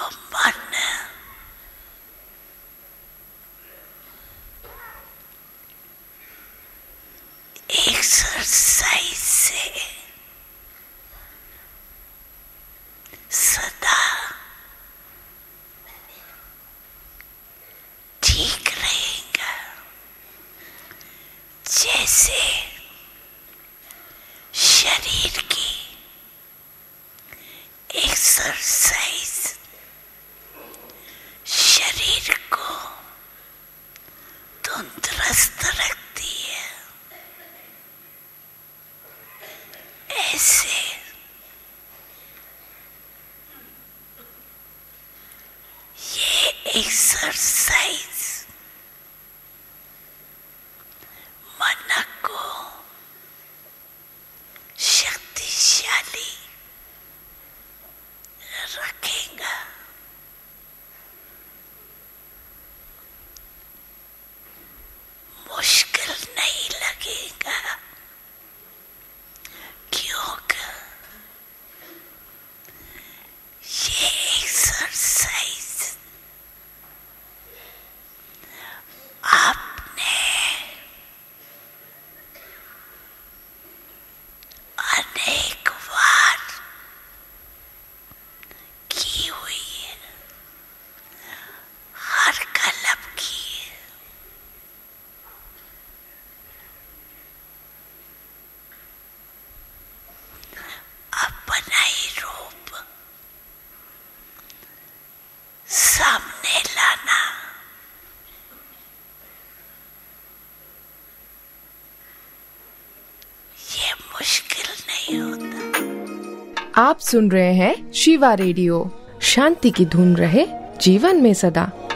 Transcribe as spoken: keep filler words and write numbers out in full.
मन एक्सरसाइज से सदा ठीक रहेगा। जैसे शरीर की एक्सरसाइज शरीर को तंदुरुस्त रखती है, ऐसे ये एक्सरसाइज मन को शक्तिशाली रखेगा। मुश्किल नहीं लगेगा, क्योंकि ये एक्सरसाइज आपने अनेक बार की हुई है, हर कलम की है। अपना ही रूप सामने लाना ये मुश्किल नहीं होता। आप सुन रहे हैं शिवा रेडियो। शांति की धुन रहे जीवन में सदा।